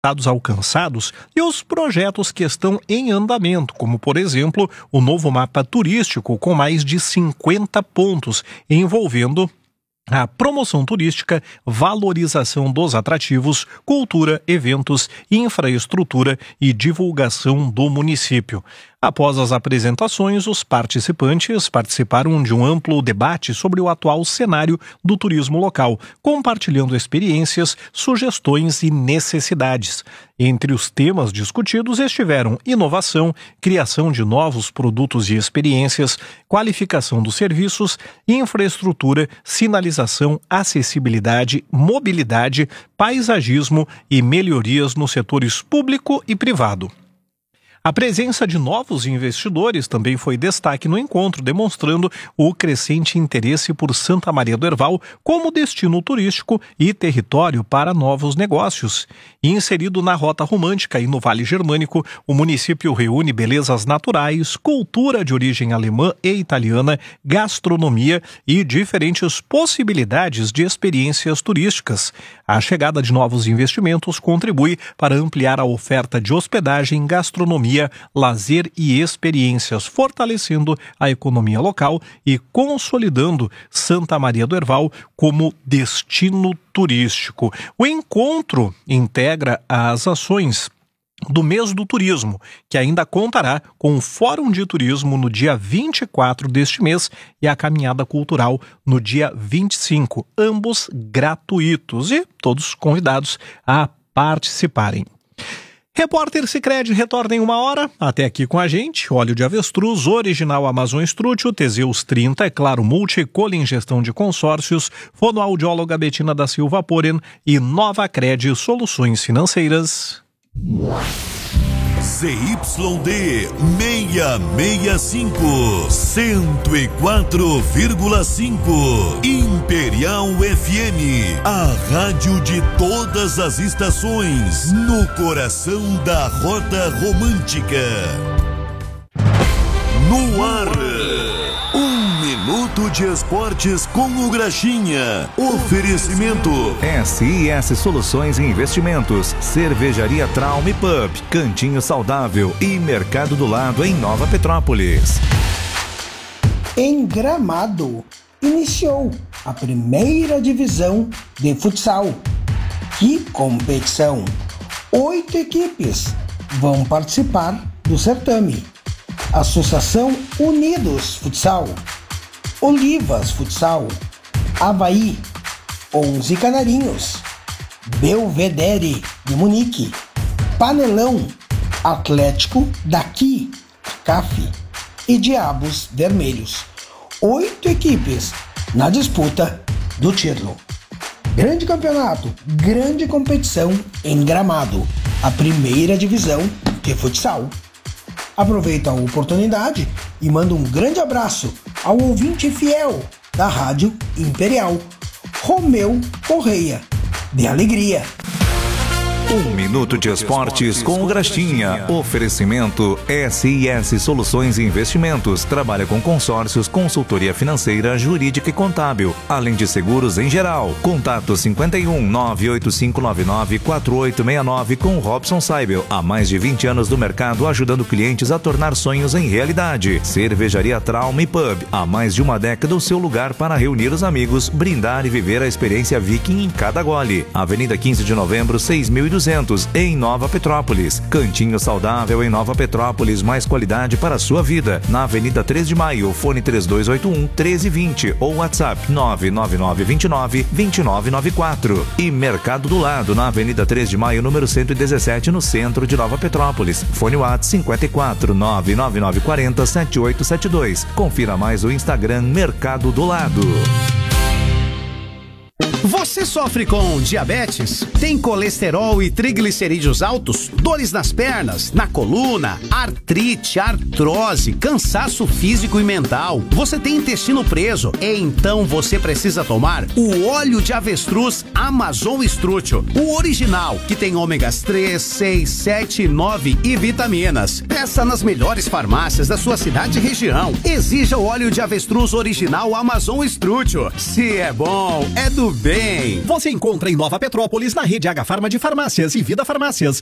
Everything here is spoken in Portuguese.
resultados alcançados e os projetos que estão em andamento, como, por exemplo, o novo mapa turístico com mais de 50 pontos, envolvendo a promoção turística, valorização dos atrativos, cultura, eventos, infraestrutura e divulgação do município. Após as apresentações, os participantes participaram de um amplo debate sobre o atual cenário do turismo local, compartilhando experiências, sugestões e necessidades. Entre os temas discutidos estiveram inovação, criação de novos produtos e experiências, qualificação dos serviços, infraestrutura, sinalização, acessibilidade, mobilidade, paisagismo e melhorias nos setores público e privado. A presença de novos investidores também foi destaque no encontro, demonstrando o crescente interesse por Santa Maria do Herval como destino turístico e território para novos negócios. Inserido na Rota Romântica e no Vale Germânico, o município reúne belezas naturais, cultura de origem alemã e italiana, gastronomia e diferentes possibilidades de experiências turísticas. A chegada de novos investimentos contribui para ampliar a oferta de hospedagem, gastronomia, lazer e experiências, fortalecendo a economia local e consolidando Santa Maria do Herval como destino turístico. O encontro integra as ações do mês do turismo, que ainda contará com o Fórum de Turismo no dia 24 deste mês e a Caminhada Cultural no dia 25, ambos gratuitos e todos convidados a participarem. Repórter Sicredi retorna em 1 hora. Até aqui com a gente, óleo de avestruz, original Amazon Estrútil, Teseus 30, é claro, Multicolin Gestão de Consórcios, fonoaudióloga Betina da Silva Poren e Nova Cred Soluções Financeiras. ZYD 665, 104,5. Imperial FM, a rádio de todas as estações, no coração da Rota Romântica. No ar, 1 minuto de esportes com o Graxinha. Oferecimento SIS Soluções e Investimentos, Cervejaria Traum e Pub, Cantinho Saudável e Mercado do Lado em Nova Petrópolis. Em Gramado, iniciou a primeira divisão de futsal. Que competição! 8 equipes vão participar do certame. Associação Unidos Futsal, Olivas Futsal, Avaí, 11 Canarinhos, Belvedere de Munique, Panelão, Atlético daqui, CAF e Diabos Vermelhos. 8 equipes na disputa do título. Grande campeonato, grande competição em Gramado, a primeira divisão de futsal. Aproveita a oportunidade e manda um grande abraço ao ouvinte fiel da Rádio Imperial, Romeu Correia, de Alegria. 1 minuto de esportes com o Graxinha. Oferecimento SIS Soluções e Investimentos. Trabalha com consórcios, consultoria financeira, jurídica e contábil, além de seguros em geral. Contato 51 98599 4869 com Robson Seibel. Há mais de 20 anos no mercado, ajudando clientes a tornar sonhos em realidade. Cervejaria Traum e Pub. Há mais de uma década, o seu lugar para reunir os amigos, brindar e viver a experiência Viking em cada gole. Avenida 15 de Novembro, 6200, em Nova Petrópolis. Cantinho Saudável em Nova Petrópolis, mais qualidade para a sua vida. Na Avenida 3 de Maio, fone 3281-1320 ou WhatsApp 99929-2994. E Mercado do Lado, na Avenida 3 de Maio, número 117, no centro de Nova Petrópolis. Fone WhatsApp 54999407872. Confira mais o Instagram Mercado do Lado. Você sofre com diabetes? Tem colesterol e triglicerídeos altos? Dores nas pernas, na coluna, artrite, artrose, cansaço físico e mental? Você tem intestino preso? Então você precisa tomar o óleo de avestruz Amazon Estrútil, o original, que tem ômegas 3, 6, 7, 9 e vitaminas. Peça nas melhores farmácias da sua cidade e região. Exija o óleo de avestruz original Amazon Estrútil. Se é bom, é do bem. bem. Você encontra em Nova Petrópolis, na rede H Farma de Farmácias e Vida Farmácias.